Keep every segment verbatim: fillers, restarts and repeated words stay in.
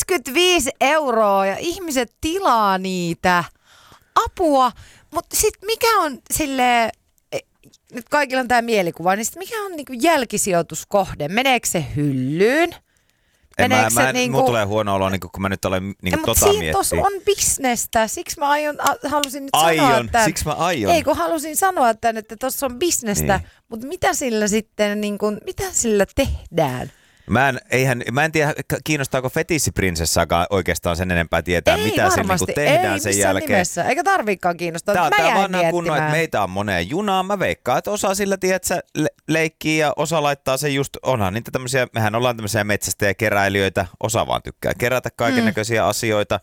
viisikymmentäviisi euroa ja ihmiset tilaa niitä. Apua. Mutta sitten mikä on silleen, nyt kaikilla on tämä mielikuva, niin sit mikä on niinku jälkisijoituskohde? Meneekö se hyllyyn? En mä, se mä, niinku... Mulla tulee huono olo, niinku, kun mä nyt olen niinku ja, tota miettiä. Mutta siinä on bisnestä. Siksi mä aion, a, halusin nyt aion. sanoa tämän. Siksi mä aion. Ei, kun halusin sanoa tämän, että tuossa on bisnestä. Niin. Mutta mitä sillä sitten, niin kun, mitä sillä tehdään? Mä en, eihän, mä en tiedä, kiinnostaako fetissiprinsessaakaan oikeastaan sen enempää tietää, ei, mitä se niinku tehdään ei, sen jälkeen. Nimessä. Eikä tarviikaan kiinnostaa. Tää, mä tää jäin vanha kunnon, että meitä on moneen junaan. Mä veikkaan, että osa sillä, tiedätkö, le- leikkii ja osa laittaa sen just, onhan niitä tämmöisiä, mehän ollaan tämmöisiä metsästäjäkeräilijöitä, osa vaan tykkää kerätä kaikennäköisiä mm. asioita.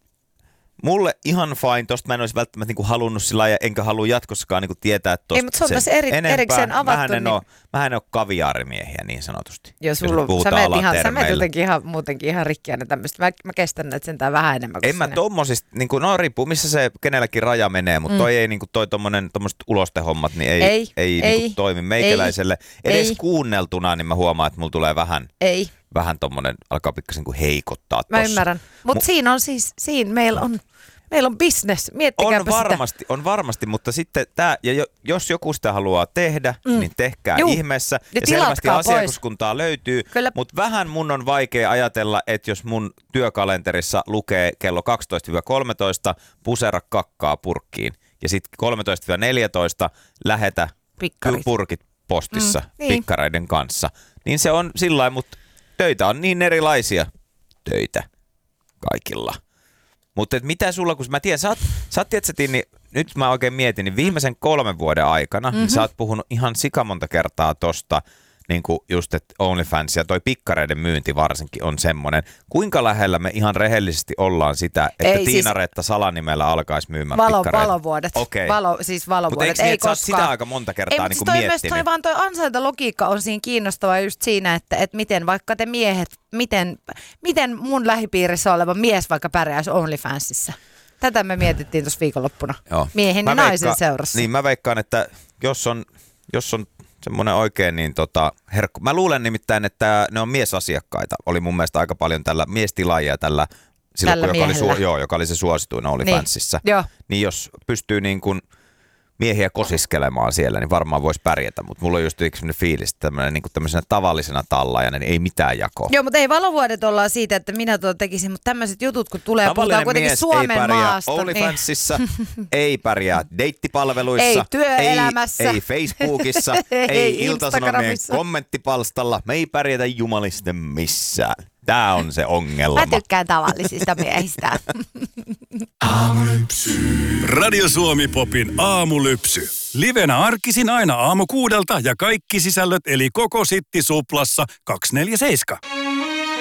Mulle ihan fine, tosta mä en olisi välttämättä niinku halunnut sillä lailla, enkä halua jatkossakaan niinku tietää tosta ei, mutta se on tässä eri, erikseen avattu. Mähän en, niin... ole, mähän en ole kaviaarimiehiä niin sanotusti. Joo, sulla, sä meet ihan, sä meet jotenkin ihan, muutenkin ihan rikkiänä tämmöistä. Mä, mä kestän näitä sentään vähän enemmän kuin En mä tommosista, niinku, no riippuu missä se kenelläkin raja menee, mutta mm. toi ei niinku, toi tommonen, tommoset ulostehommat, niin ei, ei, ei, ei niinku, toimi meikäläiselle. Ei, Edes ei. kuunneltuna, niin mä huomaan, että mulla tulee vähän... Ei. Vähän tommonen, alkaa pikkasen kuin heikottaa tossa. Mä ymmärrän. Mutta Mu- siinä on siis, siinä meillä on, meillä on business. Miettikääpä on varmasti, sitä. On varmasti, mutta sitten tää, ja jo, jos joku sitä haluaa tehdä, mm. niin tehkää Juh. ihmeessä. Ja, ja selvästi asiakaskuntaa pois. löytyy, mutta vähän mun on vaikea ajatella, että jos mun työkalenterissa lukee kello kaksitoista kolmetoista pusera kakkaa purkkiin, ja sitten kolmetoista neljätoista lähetä Pikkarit. purkit postissa mm, niin. pikkareiden kanssa, niin se on sillain, mutta töitä on niin erilaisia töitä kaikilla. Mutta mitä sulla, kun mä tiedän, sä oot, sä oot tiedätkö, niin nyt mä oikein mietin, niin viimeisen kolmen vuoden aikana mm-hmm. niin sä oot puhunut ihan sikamonta kertaa tosta, niin kuin just, että OnlyFans ja toi pikkareiden myynti varsinkin on semmoinen. Kuinka lähellä me ihan rehellisesti ollaan sitä, että ei, Tiina-Reetta siis Salanimellä alkaisi myymään valo, pikkareita? Valovuodet. Okay. Valo, siis valovuodet. Mutta eikö ei niin, koskaan. Sitä aika monta kertaa ei, niin siis kuin toi miettinyt? Toi vaan toi ansaintalogiikka on siinä kiinnostava just siinä, että, että miten vaikka te miehet, miten, miten mun lähipiirissä oleva mies vaikka pärjäisi OnlyFansissa. Tätä me mietittiin tuossa viikonloppuna. Joo. Miehen ja naisen seurassa. Niin mä veikkaan, että jos on, jos on semmoinen oikein niin tota herkku. Mä luulen nimittäin, että ne on miesasiakkaita. Oli mun mielestä aika paljon tällä miestilaajia tällä, silloin, tällä joka, oli su, joo, joka oli se suosituin OnlyFansissa. Niin, niin jos pystyy niin kuin miehiä kosiskelemaan siellä, niin varmaan voisi pärjätä. Mutta mulla on just sellainen fiilis, että tämmöinen, niin kuin tämmöisenä tavallisena tallaajana, niin ei mitään jakoa. Joo, mutta ei valovuodet olla siitä, että minä tuon tekisin, mutta tämmöiset jutut, kun tulee, puhutaan kuitenkin Suomen ei maasta. OnlyFansissa, niin. ei pärjää deittipalveluissa, ei työelämässä, ei, ei Facebookissa, ei, ei Ilta-Sanomien kommenttipalstalla, me ei pärjätä jumalisten missään. Tää on se ongelma. Mä tykkään tavallisista miehistä. Aamulypsy. Radio Suomi Popin aamulypsy. Livenä arkisin aina aamu kuudelta ja kaikki sisällöt eli koko Sitti Suplassa kaksikymmentäneljä seitsemän.